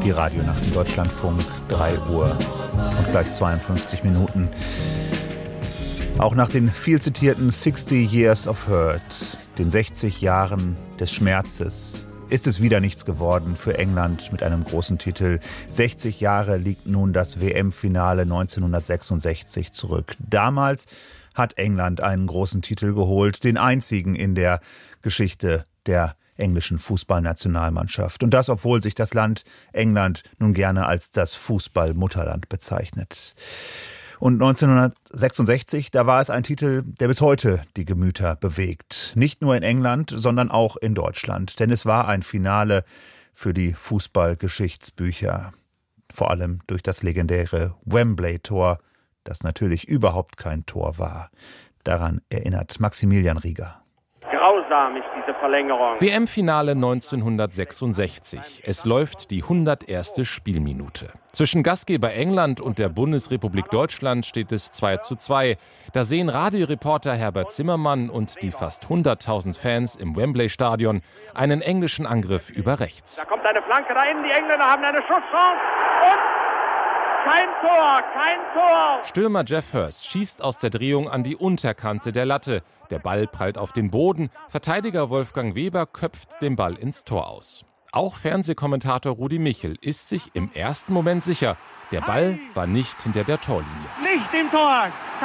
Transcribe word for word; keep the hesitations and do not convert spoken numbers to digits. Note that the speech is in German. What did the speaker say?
Die Radionacht im Deutschlandfunk, drei Uhr und gleich zweiundfünfzig Minuten. Auch nach den viel zitierten sixty Years of Hurt, den sechzig Jahren des Schmerzes, ist es wieder nichts geworden für England mit einem großen Titel. sechzig Jahre liegt nun das W M-Finale neunzehnhundertsechsundsechzig zurück. Damals hat England einen großen Titel geholt, den einzigen in der Geschichte der englischen Fußballnationalmannschaft. Und das, obwohl sich das Land England nun gerne als das Fußballmutterland bezeichnet. Und neunzehnhundertsechsundsechzig, da war es ein Titel, der bis heute die Gemüter bewegt. Nicht nur in England, sondern auch in Deutschland. Denn es war ein Finale für die Fußballgeschichtsbücher. Vor allem durch das legendäre Wembley-Tor, das natürlich überhaupt kein Tor war. Daran erinnert Maximilian Rieger. Grausam ist diese Verlängerung. W M-Finale neunzehnhundertsechsundsechzig. Es läuft die hunderterste Spielminute. Zwischen Gastgeber England und der Bundesrepublik Deutschland steht es zwei zu zwei. Da sehen Radioreporter Herbert Zimmermann und die fast hunderttausend Fans im Wembley-Stadion einen englischen Angriff über rechts. Da kommt eine Flanke da innen, die Engländer haben eine Schusschance und kein Tor, kein Tor. Stürmer Geoff Hurst schießt aus der Drehung an die Unterkante der Latte. Der Ball prallt auf den Boden. Verteidiger Wolfgang Weber köpft den Ball ins Tor aus. Auch Fernsehkommentator Rudi Michel ist sich im ersten Moment sicher, der Ball war nicht hinter der Torlinie. Nicht im Tor.